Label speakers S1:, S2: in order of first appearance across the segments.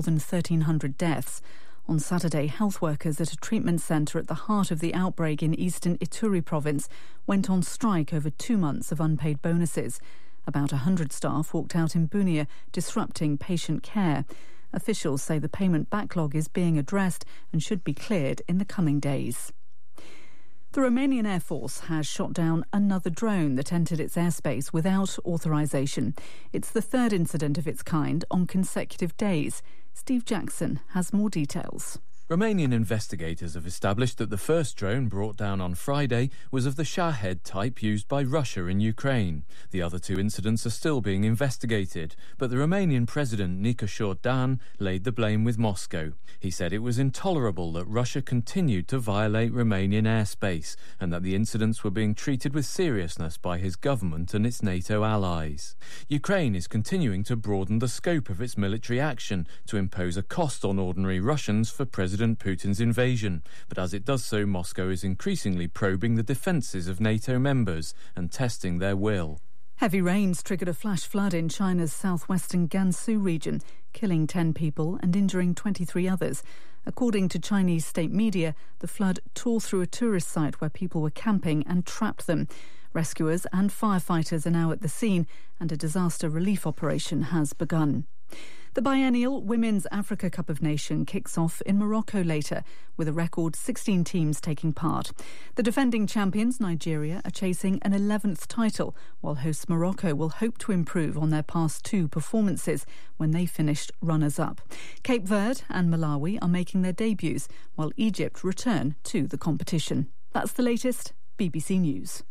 S1: than 1,300 deaths. On Saturday, health workers at a treatment centre at the heart of the outbreak in eastern Ituri province went on strike over 2 months of unpaid bonuses. About 100 staff walked out in Bunia, disrupting patient care. Officials say the payment backlog is being addressed and should be cleared in the coming days. The Romanian Air Force has shot down another drone that entered its airspace without authorisation. It's the third incident of its kind on consecutive days. Steve Jackson has more details.
S2: Romanian investigators have established that the first drone brought down on Friday was of the Shahed type used by Russia in Ukraine. The other two incidents are still being investigated, but the Romanian President Nicolae Dan laid the blame with Moscow. He said it was intolerable that Russia continued to violate Romanian airspace and that the incidents were being treated with seriousness by his government and its NATO allies. Ukraine is continuing to broaden the scope of its military action to impose a cost on ordinary Russians for President Putin's invasion, but as it does so, Moscow is increasingly probing the defences of NATO members and testing their will.
S1: Heavy rains triggered a flash flood in China's southwestern Gansu region, killing 10 people and injuring 23 others. According to Chinese state media, the flood tore through a tourist site where people were camping and trapped them. Rescuers and firefighters are now at the scene and a disaster relief operation has begun. The biennial Women's Africa Cup of Nations kicks off in Morocco later, with a record 16 teams taking part. The defending champions, Nigeria, are chasing an 11th title, while hosts Morocco will hope to improve on their past two performances when they finished runners-up. Cape Verde and Malawi are making their debuts, while Egypt return to the competition. That's the latest. BBC News.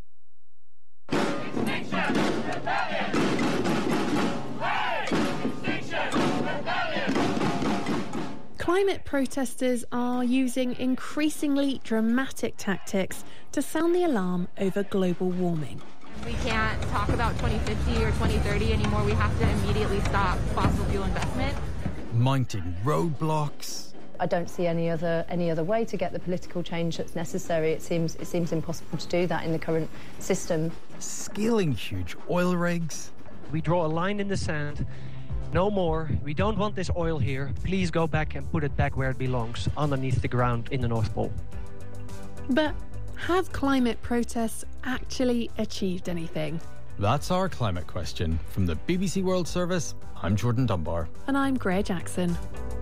S3: Climate protesters are using increasingly dramatic tactics to sound the alarm over global warming.
S4: We can't talk about 2050 or 2030 anymore. We have to immediately stop fossil fuel investment.
S5: Mounting roadblocks.
S6: I don't see any other way to get the political change that's necessary. It seems impossible to do that in the current system.
S5: Scaling huge oil rigs.
S7: We draw a line in the sand. No more. We don't want this oil here. Please go back and put it back where it belongs, underneath the ground in the North Pole.
S3: But have climate protests actually achieved anything?
S5: That's our climate question. From the BBC World Service, I'm Jordan Dunbar.
S3: And I'm Greer Jackson.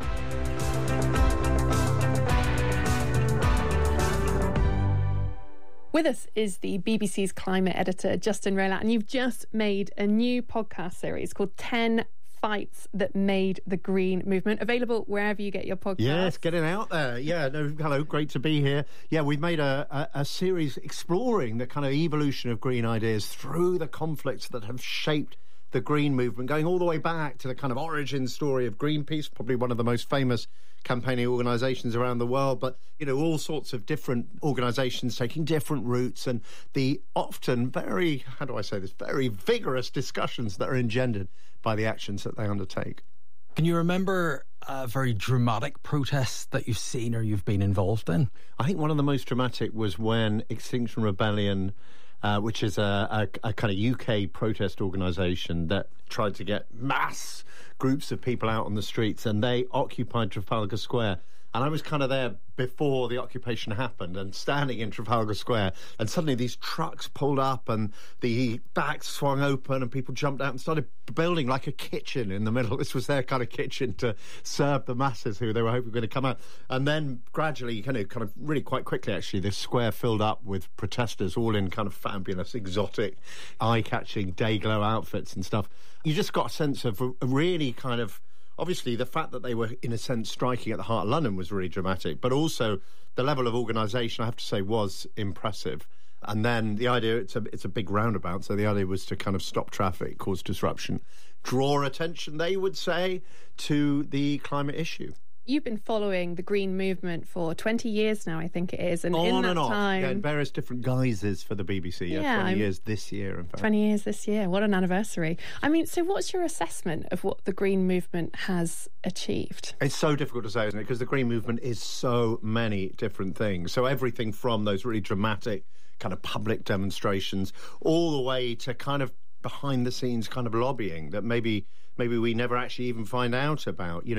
S3: With us is the BBC's climate editor, Justin Rowlatt, and you've just made a new podcast series called 10 Fights That Made the Green Movement, available wherever you get your podcasts.
S8: Yes, getting out there. Yeah, no, hello, great to be here. Yeah, we've made a series exploring the kind of evolution of green ideas through the conflicts that have shaped the green movement, going all the way back to the kind of origin story of Greenpeace, probably one of the most famous campaigning organisations around the world, but, you know, all sorts of different organisations taking different routes and the often very, how do I say this, very vigorous discussions that are engendered by the actions that they undertake.
S5: Can you remember a very dramatic protest that you've seen or you've been involved in?
S8: I think one of the most dramatic was when Extinction Rebellion, which is a kind of UK protest organisation that tried to get mass groups of people out on the streets, and they occupied Trafalgar Square. And I was kind of there before the occupation happened and standing in Trafalgar Square, and suddenly these trucks pulled up and the backs swung open and people jumped out and started building like a kitchen in the middle. This was their kind of kitchen to serve the masses who they were hoping were going to come out. And then gradually, kind of really quite quickly actually, this square filled up with protesters all in kind of fabulous, exotic, eye-catching day-glow outfits and stuff. You just got a sense of a really kind of, obviously, the fact that they were, in a sense, striking at the heart of London was really dramatic, but also the level of organisation, I have to say, was impressive. And then the idea, it's a big roundabout, so the idea was to kind of stop traffic, cause disruption, draw attention, they would say, to the climate issue.
S3: You've been following the green movement for 20 years now, I think it is. And in that time,
S8: in various different guises for the BBC. Yeah, 20 years this year, in fact.
S3: 20 years this year. What an anniversary. I mean, so what's your assessment of what the green movement has achieved?
S8: It's so difficult to say, isn't it? Because the green movement is so many different things. So everything from those really dramatic kind of public demonstrations all the way to kind of behind the scenes kind of lobbying that maybe we never actually even find out about. You know,